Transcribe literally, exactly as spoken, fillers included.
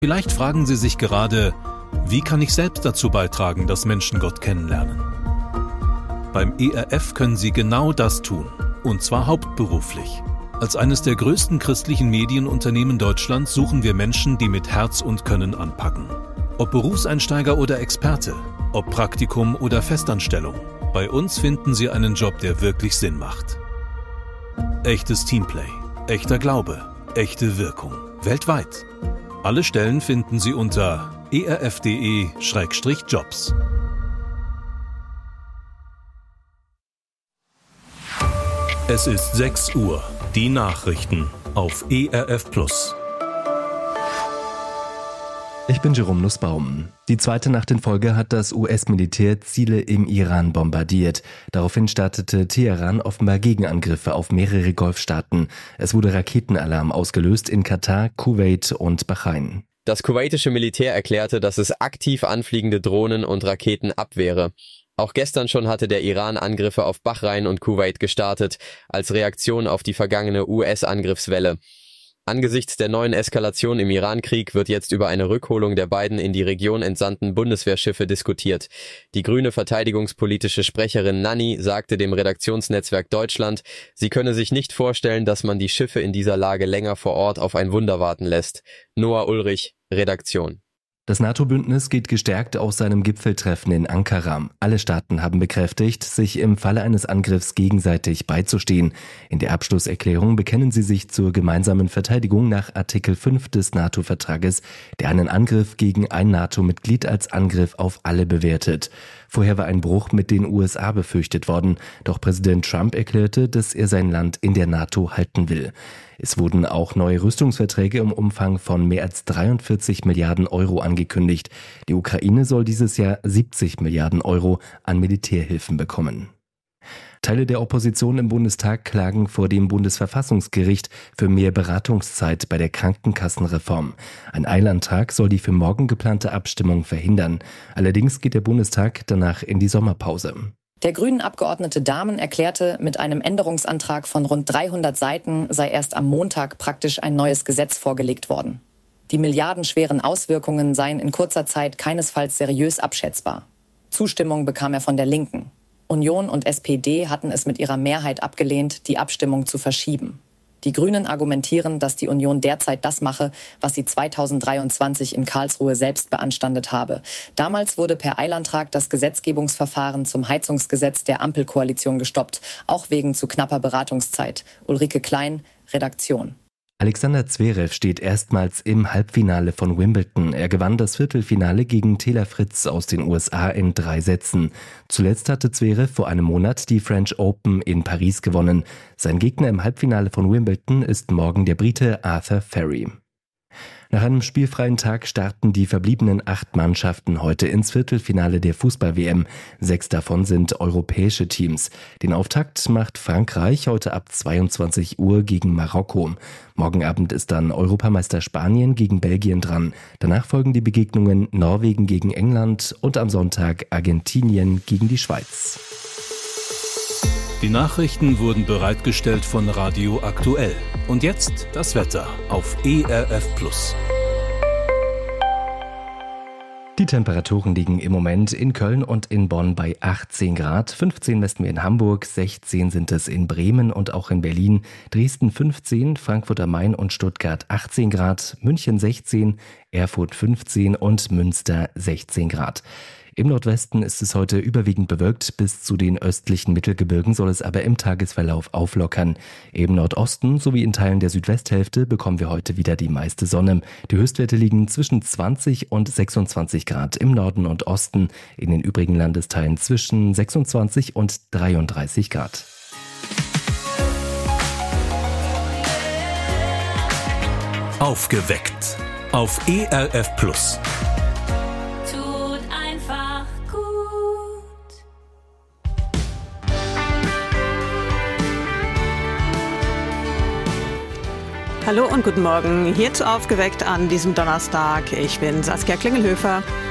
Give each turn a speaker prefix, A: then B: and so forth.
A: Vielleicht fragen Sie sich gerade, wie kann ich selbst dazu beitragen, dass Menschen Gott kennenlernen? Beim E R F können Sie genau das tun, und zwar hauptberuflich. Als eines der größten christlichen Medienunternehmen Deutschlands suchen wir Menschen, die mit Herz und Können anpacken. Ob Berufseinsteiger oder Experte, ob Praktikum oder Festanstellung, bei uns finden Sie einen Job, der wirklich Sinn macht. Echtes Teamplay, echter Glaube, echte Wirkung, weltweit. Alle Stellen finden Sie unter e r f punkt d e Schrägstrich jobs. Es ist sechs Uhr. Die Nachrichten auf E R F Plus.
B: Ich bin Jerome Nussbaum. Die zweite Nacht in Folge hat das U S-Militär Ziele im Iran bombardiert. Daraufhin startete Teheran offenbar Gegenangriffe auf mehrere Golfstaaten. Es wurde Raketenalarm ausgelöst in Katar, Kuwait und Bahrain.
C: Das kuwaitische Militär erklärte, dass es aktiv anfliegende Drohnen und Raketen abwehre. Auch gestern schon hatte der Iran Angriffe auf Bahrain und Kuwait gestartet, als Reaktion auf die vergangene U S-Angriffswelle. Angesichts der neuen Eskalation im Iran-Krieg wird jetzt über eine Rückholung der beiden in die Region entsandten Bundeswehrschiffe diskutiert. Die grüne verteidigungspolitische Sprecherin Nanni sagte dem Redaktionsnetzwerk Deutschland, sie könne sich nicht vorstellen, dass man die Schiffe in dieser Lage länger vor Ort auf ein Wunder warten lässt. Noah Ulrich, Redaktion.
B: Das NATO-Bündnis geht gestärkt aus seinem Gipfeltreffen in Ankara. Alle Staaten haben bekräftigt, sich im Falle eines Angriffs gegenseitig beizustehen. In der Abschlusserklärung bekennen sie sich zur gemeinsamen Verteidigung nach Artikel fünf des NATO-Vertrages, der einen Angriff gegen ein NATO-Mitglied als Angriff auf alle bewertet. Vorher war ein Bruch mit den U S A befürchtet worden, doch Präsident Trump erklärte, dass er sein Land in der NATO halten will. Es wurden auch neue Rüstungsverträge im Umfang von mehr als dreiundvierzig Milliarden Euro angekündigt. Die Ukraine soll dieses Jahr siebzig Milliarden Euro an Militärhilfen bekommen. Teile der Opposition im Bundestag klagen vor dem Bundesverfassungsgericht für mehr Beratungszeit bei der Krankenkassenreform. Ein Eilantrag soll die für morgen geplante Abstimmung verhindern. Allerdings geht der Bundestag danach in die Sommerpause.
D: Der Grünen-Abgeordnete Dahmen erklärte, mit einem Änderungsantrag von rund dreihundert Seiten sei erst am Montag praktisch ein neues Gesetz vorgelegt worden. Die milliardenschweren Auswirkungen seien in kurzer Zeit keinesfalls seriös abschätzbar. Zustimmung bekam er von der Linken. Union und S P D hatten es mit ihrer Mehrheit abgelehnt, die Abstimmung zu verschieben. Die Grünen argumentieren, dass die Union derzeit das mache, was sie zweitausenddreiundzwanzig in Karlsruhe selbst beanstandet habe. Damals wurde per Eilantrag das Gesetzgebungsverfahren zum Heizungsgesetz der Ampelkoalition gestoppt, auch wegen zu knapper Beratungszeit. Ulrike Klein, Redaktion.
B: Alexander Zverev steht erstmals im Halbfinale von Wimbledon. Er gewann das Viertelfinale gegen Taylor Fritz aus den U S A in drei Sätzen. Zuletzt hatte Zverev vor einem Monat die French Open in Paris gewonnen. Sein Gegner im Halbfinale von Wimbledon ist morgen der Brite Arthur Ferry. Nach einem spielfreien Tag starten die verbliebenen acht Mannschaften heute ins Viertelfinale der Fußball-W M. Sechs davon sind europäische Teams. Den Auftakt macht Frankreich heute ab zweiundzwanzig Uhr gegen Marokko. Morgen Abend ist dann Europameister Spanien gegen Belgien dran. Danach folgen die Begegnungen Norwegen gegen England und am Sonntag Argentinien gegen die Schweiz.
A: Die Nachrichten wurden bereitgestellt von Radio Aktuell. Und jetzt das Wetter auf E R F Plus.
B: Die Temperaturen liegen im Moment in Köln und in Bonn bei achtzehn Grad, fünfzehn messen wir in Hamburg, sechzehn sind es in Bremen und auch in Berlin, Dresden fünfzehn, Frankfurt am Main und Stuttgart achtzehn Grad, München sechzehn, Erfurt fünfzehn und Münster sechzehn Grad. Im Nordwesten ist es heute überwiegend bewölkt, bis zu den östlichen Mittelgebirgen soll es aber im Tagesverlauf auflockern. Im Nordosten sowie in Teilen der Südwesthälfte bekommen wir heute wieder die meiste Sonne. Die Höchstwerte liegen zwischen zwanzig und sechsundzwanzig Grad im Norden und Osten, in den übrigen Landesteilen zwischen sechsundzwanzig und dreiunddreißig Grad.
A: Aufgeweckt auf E R F Plus.
E: Hallo und guten Morgen, hier zu Aufgeweckt an diesem Donnerstag. Ich bin Saskia Klingelhöfer.